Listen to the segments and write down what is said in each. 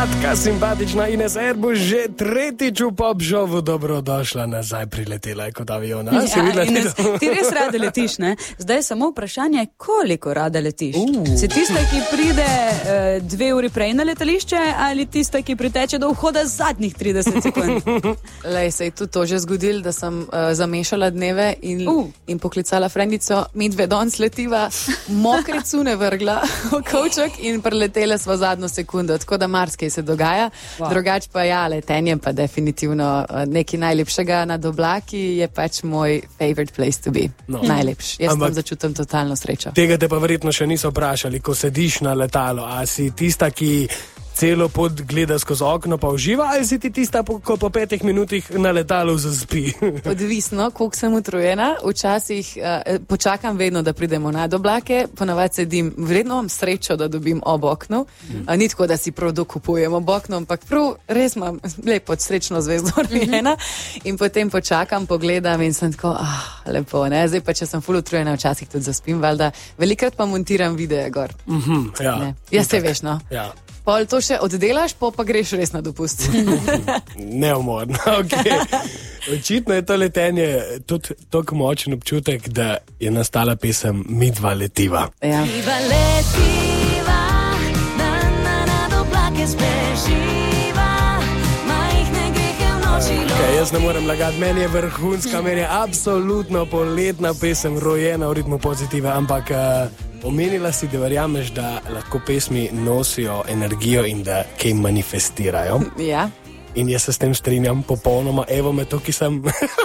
Sladka, simpatična Ines Erbus, že tretjič v Pop Showu, dobrodošla nazaj, priletela je kot avion. Ines, ti res rada letiš, ne? Zdaj je samo vprašanje, koliko rada letiš. Si tista, ki pride 2 uri prej na letališče, ali tista, ki priteče do vhoda zadnjih 30 sekund? Lej, se je tudi to že zgodilo, da sem zamešala dneve in poklicala frendico, mi dve danes letiva, mokre cune vrgla v kovček in preletela sva zadnjo sekundo, tako da marsikaj se dogaja. Drugač pa ja, letenje pa definitivno nekaj najlepšega nad oblaki je pač moj favorite place to be. Najlepš. Jaz tam začutim totalno srečo. Tega te pa verjetno še niso vprašali, ko sediš na letalo, a si tista, ki celo pot gleda skozi okno pa uživa, ali si ti tista, ko po 5 minutih na letalu zaspi? Odvisno, koliko sem utrujena. Včasih počakam vedno, da pridemo nad oblake, ponavadi sedim, vredno imam srečo, da dobim ob oknu. Ni tako, da si prav dokupujem ob oknu, ampak prav res imam lepo srečno zvezdo orljena in potem počakam, pogledam in sem tako, lepo, ne? Zdaj pa, če sem ful utrujena, včasih tudi zaspim, valjda. Velikrat pa montiram videe gor. Jaz se veš, no? Ja. Pol to še oddelaš, pa greš res na dopust. Neumorno, okej. Očitno je to letenje tudi toliko močen občutek, da je nastala pesem Mi dva letiva. Ja. Mi dva letiva, nad oblake spreživa, majhne grehe v noči. Jaz ne morem lagati, meni je vrhunska, meni je absolutno poletna pesem, rojena v ritmu pozitive, ampak omenila si, da verjameš, da lahko pesmi nosijo energijo in da kaj manifestirajo. Ja. In jaz se s tem strinjam popolnoma, evo me to, ki sem...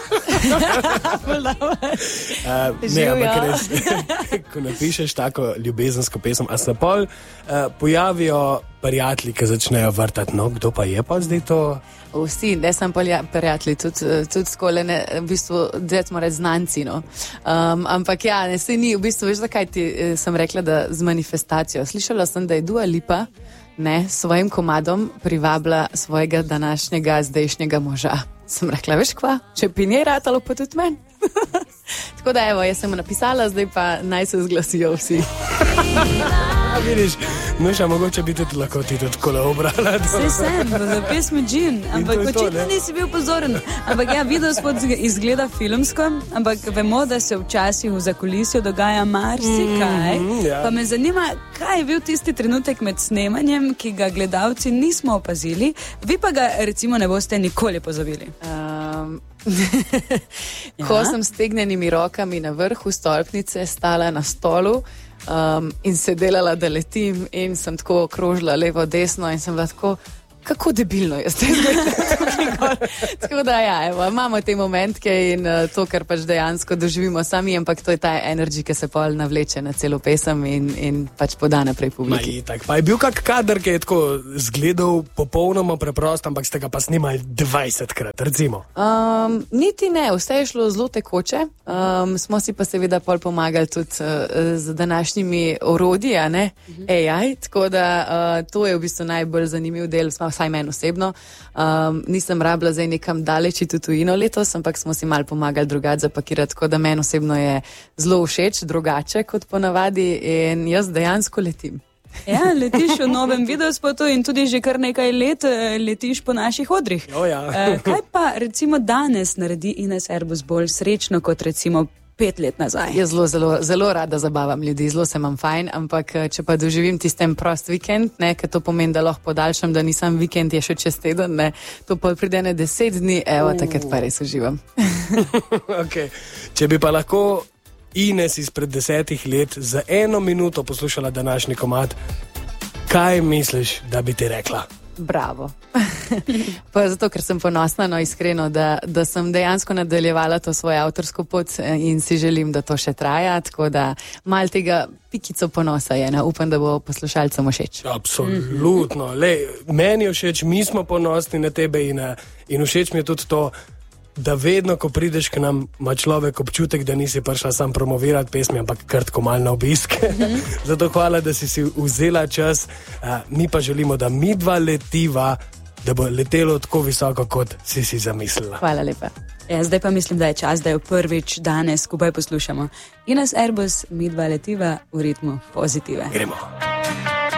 Ne, ampak res, ko napišeš tako ljubezensko pesem, a se pol pojavijo prijatelji, ki začnejo vrtati, no, kdo pa je pa zdaj to? Vsi, ne sem prijatelji, tudi skole, ne, v bistvu, zdaj smo reči znanci, no. Ampak ja, ne, se ni, v bistvu, veš, zakaj ti sem rekla, da z manifestacijo. Slišala sem, da je Dua Lipa, ne, svojim komadom privabila svojega današnjega, zdajšnjega moža. Sem rekla, veš kva, če bi njej ratalo, pa tudi men. Tako da evo, jaz sem napisala, zdaj pa naj se zglasijo vsi. Vidiš, Nuša, mogoče bi tudi lahko ti tudi kole obrala. Saj sem, v pesmi Džin, ampak očitno nisi bil pozoren. Ampak ja, video spod izgleda filmsko, ampak vemo, da se včasih v zakulisju dogaja marsikaj. Pa me zanima, kaj je bil tisti trenutek med snemanjem, ki ga gledalci nismo opazili, vi pa ga recimo ne boste nikoli pozabili. Ko sem s stegnjenimi rokami na vrhu stolpnice stala na stolu in se delala, da letim in sem tako krožila levo, desno in sem bila tako, kako debilno je zdaj. Tako da ja, evo, imamo te momentke in to, kar pač dejansko doživimo sami, ampak to je ta energy, ki se pol navleče na celo pesem in pač poda naprej publiki. Pa je bil kak kader, ki je tako zgledal popolnoma preprost, ampak ste ga pa snimali 20krat, recimo? Niti ne, vse je šlo zelo tekoče. Smo si pa seveda pol pomagali tudi z današnjimi orodji, a ne? AI, tako da to je v bistvu najbolj zanimiv del, vsaj meni osebno. Nisem rabila zdaj nekam daleč v tujino letos, ampak smo si malo pomagali drugače zapakirati, tako da meni osebno je zelo všeč, drugače kot ponavadi in jaz dejansko letim. Ja, letiš v novem videospotu in tudi že kar nekaj let letiš po naših odrih. Kaj pa recimo danes naredi Ines Erbus bolj srečno kot recimo 5 let nazaj? Jaz zelo rada zabavam ljudi, zelo se imam fajn, ampak če pa doživim tistem prost vikend, ne, ker to pomeni, da lahko podaljšam, da nisem vikend, je še čez teden, ne, to pa pride ne 10 dni, evo, takrat pa res uživam. Okay. Če bi pa lahko Ines izpred 10 let za 1 minuto poslušala današnji komad, kaj misliš, da bi ti rekla? Bravo. Pa zato, ker sem ponosna, no iskreno, da sem dejansko nadaljevala to svojo avtorsko pot in si želim, da to še traja, tako da malo tega pikico ponosa je, ne? Upam, da bo poslušalcem všeč. Absolutno. Meni je všeč, mi smo ponosni na tebe in všeč mi je tudi to, da vedno, ko prideš k nam, ima človek občutek, da nisi prišla sam promovirati pesmi, ampak krtko malo na obisk. Zato hvala, da si vzela čas. Mi pa želimo, da mi dva letiva, da bo letelo tako visoko, kot si zamislila. Hvala lepa. Ja, zdaj pa mislim, da je čas, da jo prvič danes skupaj poslušamo. Ines Erbus, mi dva letiva v ritmu pozitive. Gremo.